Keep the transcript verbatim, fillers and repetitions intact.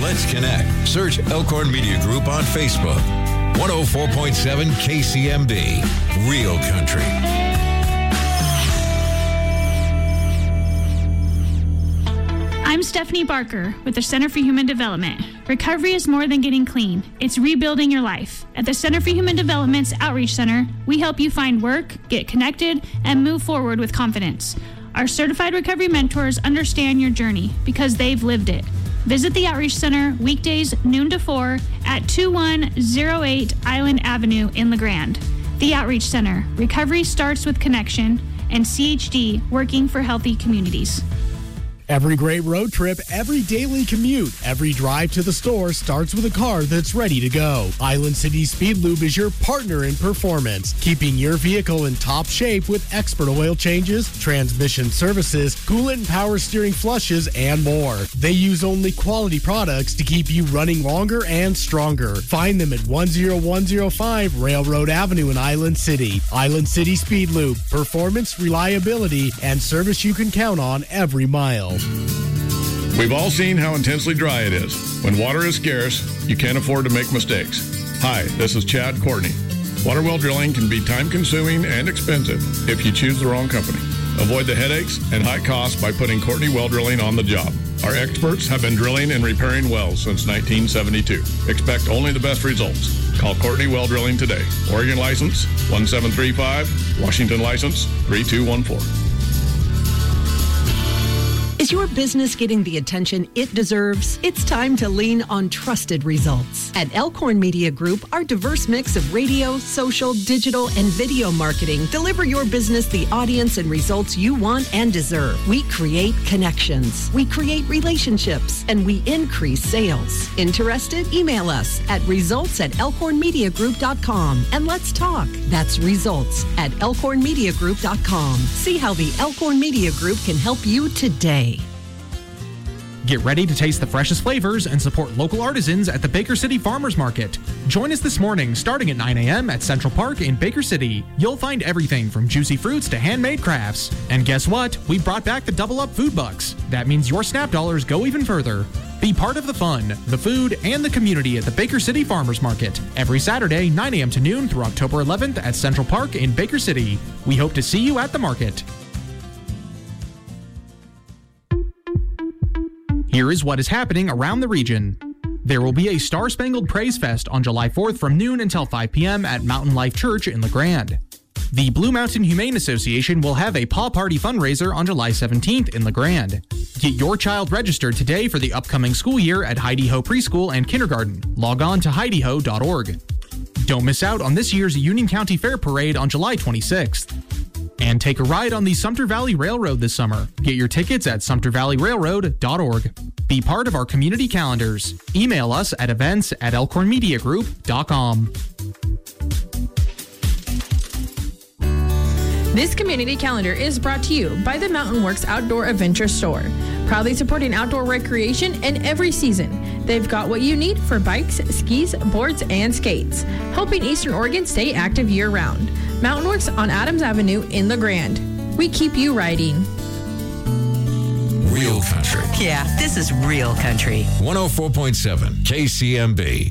Let's connect. Search Elkhorn Media Group on Facebook. one oh four point seven K C M B, Real Country. I'm Stephanie Barker with the Center for Human Development. Recovery is more than getting clean. It's rebuilding your life. At the Center for Human Development's Outreach Center, we help you find work, get connected, and move forward with confidence. Our certified recovery mentors understand your journey because they've lived it. Visit the Outreach Center weekdays noon to four at two one oh eight Island Avenue in LeGrand. The Outreach Center. Recovery starts with connection, and C H D, working for healthy communities. Every great road trip, every daily commute, every drive to the store starts with a car that's ready to go. Island City Speed Lube is your partner in performance, keeping your vehicle in top shape with expert oil changes, transmission services, coolant and power steering flushes, and more. They use only quality products to keep you running longer and stronger. Find them at one oh one oh five Railroad Avenue in Island City. Island City Speed Lube, performance, reliability, and service you can count on every mile. We've all seen how intensely dry it is. When water is scarce, you can't afford to make mistakes. Hi, this is Chad Courtney. Water well drilling can be time-consuming and expensive if you choose the wrong company. Avoid the headaches and high costs by putting Courtney Well Drilling on the job. Our experts have been drilling and repairing wells since nineteen seventy-two. Expect only the best results. Call Courtney Well Drilling today. Oregon license one seven three five, Washington license three two one four. Is your business getting the attention it deserves? It's time to lean on trusted results. At Elkhorn Media Group, our diverse mix of radio, social, digital, and video marketing deliver your business the audience and results you want and deserve. We create connections, we create relationships, and we increase sales. Interested? Email us at results at elkhorn media group dot com and let's talk. That's results at elkhorn media group dot com. See how the Elkhorn Media Group can help you today. Get ready to taste the freshest flavors and support local artisans at the Baker City Farmers Market. Join us this morning starting at nine a.m. at Central Park in Baker City. You'll find everything from juicy fruits to handmade crafts. And guess what? We brought back the Double Up Food Bucks. That means your SNAP dollars go even further. Be part of the fun, the food, and the community at the Baker City Farmers Market. Every Saturday, nine a.m. to noon through October eleventh at Central Park in Baker City. We hope to see you at the market. Here is what is happening around the region. There will be a Star-Spangled Praise Fest on July fourth from noon until five p.m. at Mountain Life Church in LeGrand. The Blue Mountain Humane Association will have a Paw Party fundraiser on July seventeenth in LeGrand. Get your child registered today for the upcoming school year at Heidi Ho Preschool and Kindergarten. Log on to heidi ho dot org. Don't miss out on this year's Union County Fair Parade on July twenty-sixth. And take a ride on the Sumter Valley Railroad this summer. Get your tickets at sumter valley railroad dot org. Be part of our community calendars. Email us at events at elkhorn media group dot com. This community calendar is brought to you by the Mountain Works Outdoor Adventure Store, proudly supporting outdoor recreation in every season. They've got what you need for bikes, skis, boards, and skates, helping Eastern Oregon stay active year-round. Mountain Works on Adams Avenue in LeGrand. We keep you riding. Real Country. Yeah, this is Real Country. one oh four point seven K C M B.